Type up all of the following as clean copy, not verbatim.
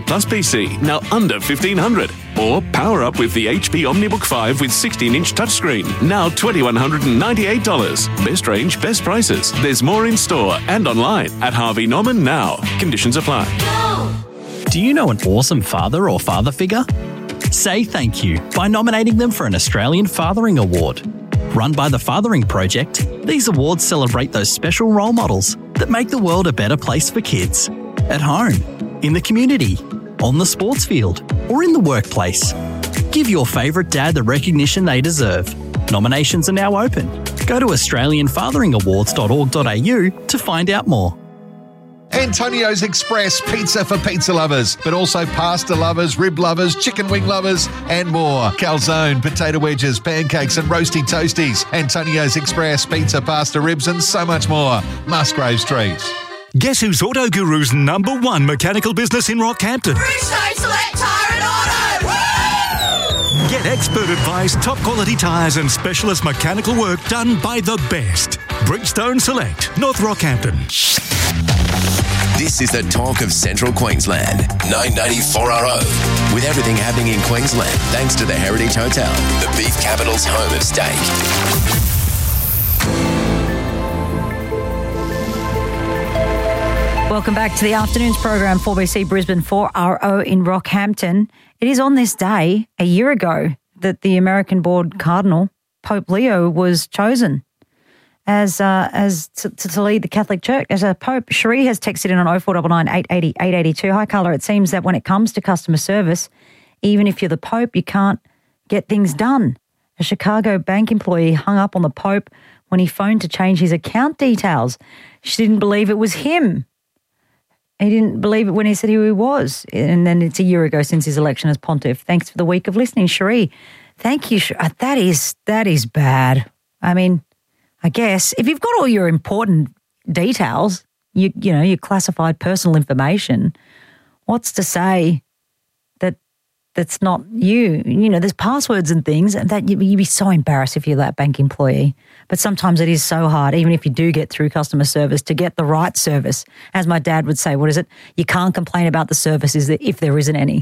Plus PC, now under $1,500. Or power up with the HP OmniBook 5 with 16-inch touchscreen, now $2,198. Best range, best prices. There's more in store and online at Harvey Norman now. Conditions apply. Do you know an awesome father or father figure? Say thank you by nominating them for an Australian Fathering Award. Run by the Fathering Project, these awards celebrate those special role models that make the world a better place for kids. At home, in the community, on the sports field, or in the workplace. Give your favourite dad the recognition they deserve. Nominations are now open. Go to australianfatheringawards.org.au to find out more. Antonio's Express, pizza for pizza lovers, but also pasta lovers, rib lovers, chicken wing lovers, and more. Calzone, potato wedges, pancakes, and roasty toasties. Antonio's Express, pizza, pasta, ribs, and so much more. Musgrave Street. Guess who's Auto Guru's #1 mechanical business in Rockhampton? Bridgestone Select Tyre and Auto! Woo! Get expert advice, top quality tyres and specialist mechanical work done by the best. Bridgestone Select, North Rockhampton. This is the talk of Central Queensland, 994RO. With everything happening in Queensland, thanks to the Heritage Hotel, the beef capital's home of steak. Welcome back to the afternoon's program, 4BC Brisbane 4RO in Rockhampton. It is on this day, a year ago, that the American-born Cardinal, Pope Leo, was chosen as to lead the Catholic Church as a Pope. Cherie has texted in on 0499 880 882. Hi, Carla. It seems that when it comes to customer service, even if you're the Pope, you can't get things done. A Chicago bank employee hung up on the Pope when he phoned to change his account details. She didn't believe it was him. He didn't believe it when he said who he was. And then it's a year ago since his election as pontiff. Thanks for the week of listening, Cherie. Thank you. That is bad. I mean, I guess if you've got all your important details, you know, your classified personal information, what's to say that that's not you? You know, there's passwords and things, and that you'd be so embarrassed if you're that bank employee. But sometimes it is so hard, even if you do get through customer service, to get the right service. As my dad would say, what is it? You can't complain about the service if there isn't any.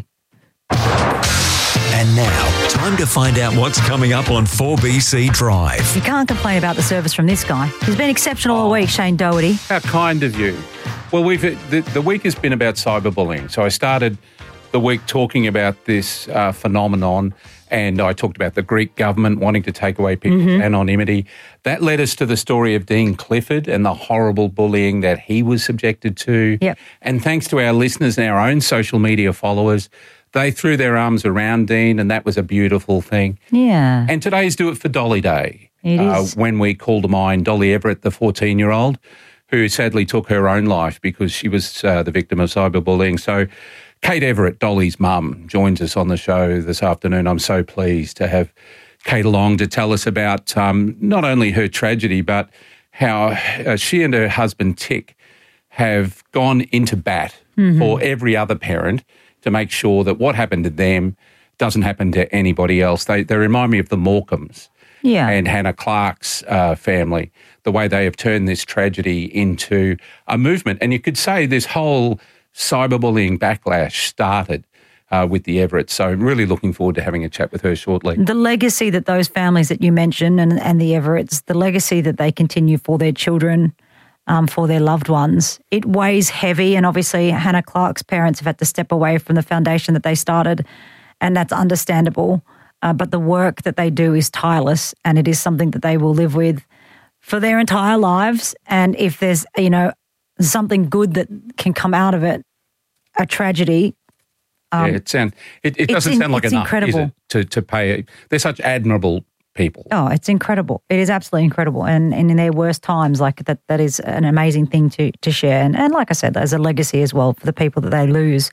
And now, time to find out what's coming up on 4BC Drive. You can't complain about the service from this guy. He's been exceptional all week, Shane Doherty. How kind of you. Well, the week has been about cyberbullying. So I started the week talking about this phenomenon, and I talked about the Greek government wanting to take away people's anonymity. That led us to the story of Dean Clifford and the horrible bullying that he was subjected to. Yep. And thanks to our listeners and our own social media followers, they threw their arms around Dean, and that was a beautiful thing. Yeah. And today's Do It for Dolly Day. It is. When we call to mind Dolly Everett, the 14-year-old, who sadly took her own life because she was the victim of cyberbullying. So Kate Everett, Dolly's mum, joins us on the show this afternoon. I'm so pleased to have Kate along to tell us about not only her tragedy, but how she and her husband, Tick, have gone into bat for every other parent to make sure that what happened to them doesn't happen to anybody else. They remind me of the Morecambes and Hannah Clark's family, the way they have turned this tragedy into a movement. And you could say this whole cyberbullying backlash started with the Everetts. So I'm really looking forward to having a chat with her shortly. The legacy that those families that you mentioned and the Everetts, the legacy that they continue for their children, for their loved ones, it weighs heavy. And obviously Hannah Clark's parents have had to step away from the foundation that they started, and that's understandable. But the work that they do is tireless, and it is something that they will live with for their entire lives. And if there's, you know, something good that can come out of it, a tragedy. It doesn't sound like enough, incredible. Is it, to pay? They're such admirable people. Oh, it's incredible. It is absolutely incredible. And in their worst times, like that is an amazing thing to share. And like I said, as a legacy as well for the people that they lose.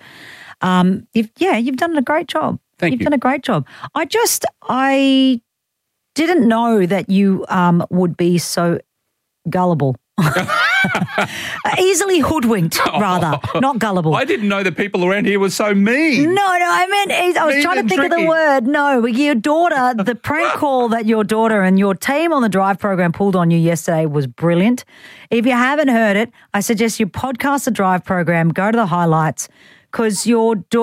You've done a great job. You've done a great job. I didn't know that you would be so gullible. Easily hoodwinked, rather, not gullible. I didn't know that people around here were so mean. No, I meant, I was trying to think of the word. No, your daughter, the prank call that your daughter and your team on the Drive program pulled on you yesterday was brilliant. If you haven't heard it, I suggest you podcast the Drive program, go to the highlights, because your daughter